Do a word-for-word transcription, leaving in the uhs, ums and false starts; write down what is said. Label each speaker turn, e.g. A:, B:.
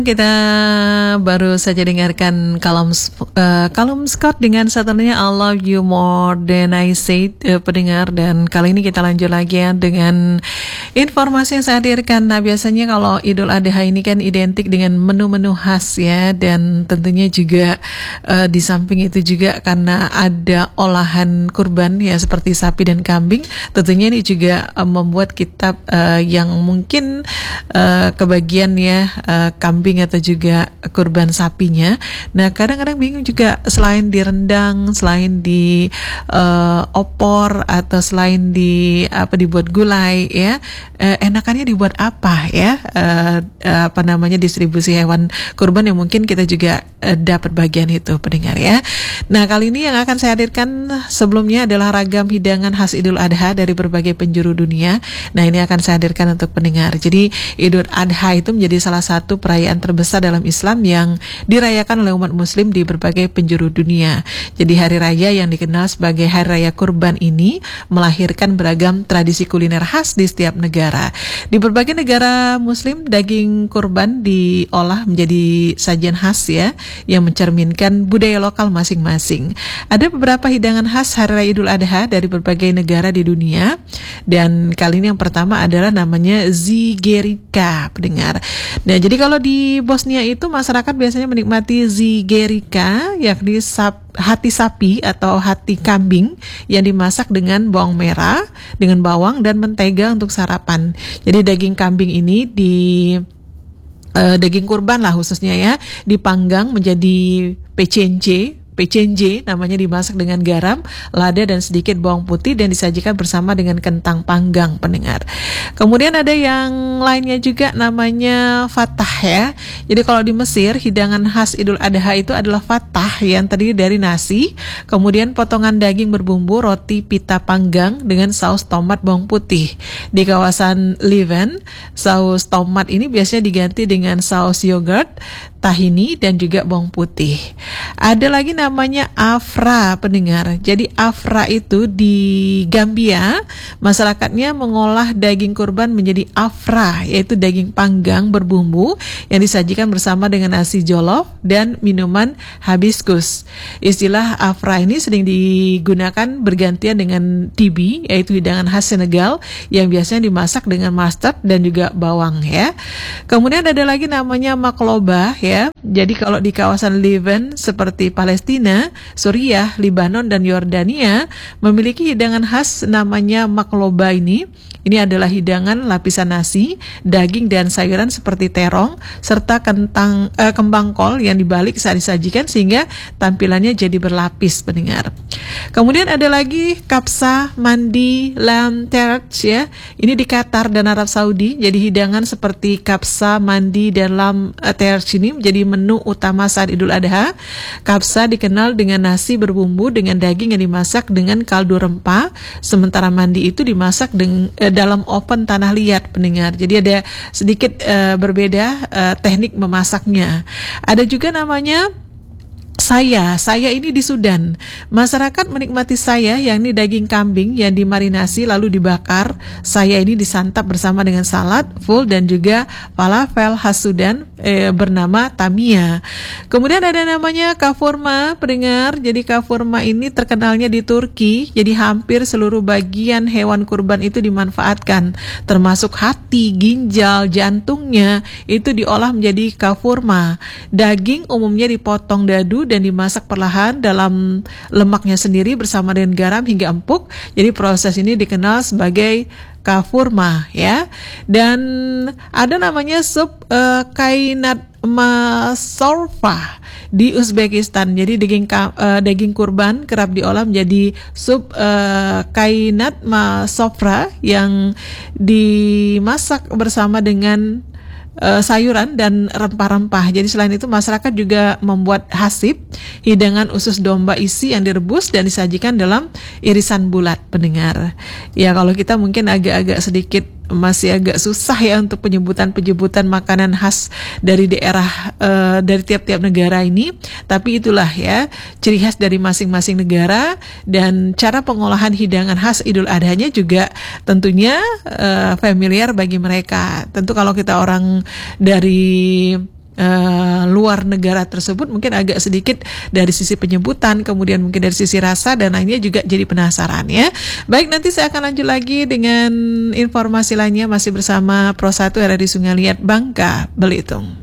A: Kita baru saja dengarkan Callum, uh, Callum Scott dengan satunya I Love You More Than I Said, uh, pendengar. Dan kali ini kita lanjut lagi ya dengan informasi yang saya hadirkan. Nah, biasanya kalau Idul Adha ini kan identik dengan menu-menu khas ya, dan tentunya juga uh, di samping itu juga karena ada olahan kurban ya seperti sapi dan kambing, tentunya ini juga uh, membuat kita uh, yang mungkin uh, kebagian ya uh, kambing atau juga kurban sapinya. Nah, kadang-kadang bingung juga, selain direndang, selain di uh, opor atau selain di apa dibuat gulai ya, uh, enakannya dibuat apa ya? Uh, uh, apa namanya distribusi hewan kurban yang mungkin kita juga uh, dapat bagian itu, pendengar ya. Nah, kali ini yang akan saya hadirkan sebelumnya adalah ragam hidangan khas Idul Adha dari berbagai penjuru dunia. Nah, ini akan saya hadirkan untuk pendengar. Jadi Idul Adha itu menjadi salah satu perayaan terbesar dalam Islam yang dirayakan oleh umat muslim di berbagai penjuru dunia. Jadi hari raya yang dikenal sebagai hari raya kurban ini melahirkan beragam tradisi kuliner khas di setiap negara. Di berbagai negara muslim, daging kurban diolah menjadi sajian khas ya, yang mencerminkan budaya lokal masing-masing. Ada beberapa hidangan khas hari raya Idul Adha dari berbagai negara di dunia, dan kali ini yang pertama adalah namanya Zigerica, pendengar. Nah, jadi kalau di Bosnia itu masyarakat biasanya menikmati Zigerica, yakni sap, hati sapi atau hati kambing yang dimasak dengan bawang merah, dengan bawang dan mentega untuk sarapan. Jadi daging kambing ini di uh, daging kurban lah khususnya ya, dipanggang menjadi pecenje. Pecenje namanya, dimasak dengan garam, lada dan sedikit bawang putih dan disajikan bersama dengan kentang panggang, pendengar. Kemudian ada yang lainnya juga namanya fatah ya. Jadi kalau di Mesir, hidangan khas Idul Adha itu adalah fatah yang terdiri dari nasi, kemudian potongan daging berbumbu, roti pita panggang dengan saus tomat bawang putih. Di kawasan Levant, saus tomat ini biasanya diganti dengan saus yogurt, tahini dan juga bawang putih. Ada lagi namanya afra, pendengar. Jadi afra itu di Gambia, masyarakatnya mengolah daging kurban menjadi afra, yaitu daging panggang berbumbu yang disajikan bersama dengan nasi jollof dan minuman hibiscus. Istilah afra ini sering digunakan bergantian dengan tibi, yaitu hidangan khas Senegal yang biasanya dimasak dengan mustard dan juga bawang ya. Kemudian ada lagi namanya makloba ya. Ya. Jadi kalau di kawasan Levant seperti Palestina, Suriah, Libanon dan Yordania memiliki hidangan khas namanya makloba ini. Ini adalah hidangan lapisan nasi, daging dan sayuran seperti terong serta kentang eh, kembang kol yang dibalik saat disajikan sehingga tampilannya jadi berlapis, pendengar. Kemudian ada lagi kapsa mandi lam terch ya. Ini di Qatar dan Arab Saudi. Jadi hidangan seperti kapsa mandi dan lam terch ini menjadi menu utama saat Idul Adha. Kapsa dikenal dengan nasi berbumbu dengan daging yang dimasak dengan kaldu rempah, sementara mandi itu dimasak dengan eh, dalam oven tanah liat, pendengar. Jadi ada sedikit uh, berbeda uh, teknik memasaknya. Ada juga namanya saya, saya ini di Sudan. Masyarakat menikmati saya, yakni daging kambing yang dimarinasi lalu dibakar. Saya ini disantap bersama dengan salad, full dan juga falafel khas Sudan eh, bernama tamia. Kemudian ada namanya kafurma, pendengar. Jadi kafurma ini terkenalnya di Turki. Jadi hampir seluruh bagian hewan kurban itu dimanfaatkan, termasuk hati, ginjal, jantungnya itu diolah menjadi kafurma. Daging umumnya dipotong dadu dan dimasak perlahan dalam lemaknya sendiri bersama dengan garam hingga empuk. Jadi proses ini dikenal sebagai kafurma ya. Dan ada namanya sup uh, kainat masorfa di Uzbekistan. Jadi daging uh, daging kurban kerap diolah menjadi sup uh, kainat masofra yang dimasak bersama dengan Uh, sayuran dan rempah-rempah. Jadi selain itu masyarakat juga membuat hasib, hidangan usus domba isi yang direbus dan disajikan dalam irisan bulat, pendengar. Ya kalau kita mungkin agak-agak sedikit masih agak susah ya untuk penyebutan-penyebutan makanan khas dari daerah uh, dari tiap-tiap negara ini, tapi itulah ya ciri khas dari masing-masing negara dan cara pengolahan hidangan khas Idul Adhanya juga tentunya uh, familiar bagi mereka. Tentu kalau kita orang dari uh, luar negara tersebut mungkin agak sedikit dari sisi penyebutan, kemudian mungkin dari sisi rasa dan lainnya juga jadi penasaran ya. Baik, nanti saya akan lanjut lagi dengan informasi lainnya masih bersama Pro satu R R I Sungai Liat Bangka, Belitung.